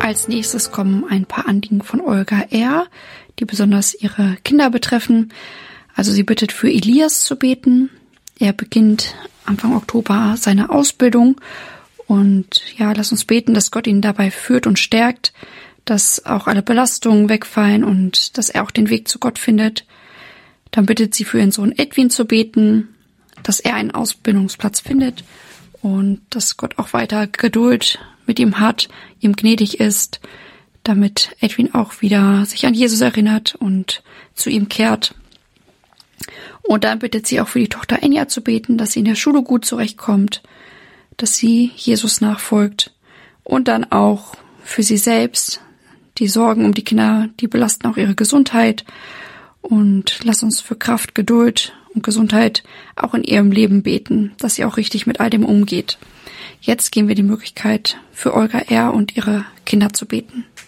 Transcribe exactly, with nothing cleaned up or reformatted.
Als nächstes kommen ein paar Anliegen von Olga R., die besonders ihre Kinder betreffen. Also sie bittet für Elias zu beten. Er beginnt Anfang Oktober seine Ausbildung. Und ja, lass uns beten, dass Gott ihn dabei führt und stärkt, dass auch alle Belastungen wegfallen und dass er auch den Weg zu Gott findet. Dann bittet sie für ihren Sohn Edwin zu beten, dass er einen Ausbildungsplatz findet und dass Gott auch weiter Geduld mit ihm hat, ihm gnädig ist, damit Edwin auch wieder sich an Jesus erinnert und zu ihm kehrt. Und dann bittet sie auch für die Tochter Enya zu beten, dass sie in der Schule gut zurechtkommt, dass sie Jesus nachfolgt. Und dann auch für sie selbst, die Sorgen um die Kinder, die belasten auch ihre Gesundheit. Und lass uns für Kraft, Geduld und Gesundheit auch in ihrem Leben beten, dass sie auch richtig mit all dem umgeht. Jetzt geben wir die Möglichkeit, für Olga R. und ihre Kinder zu beten.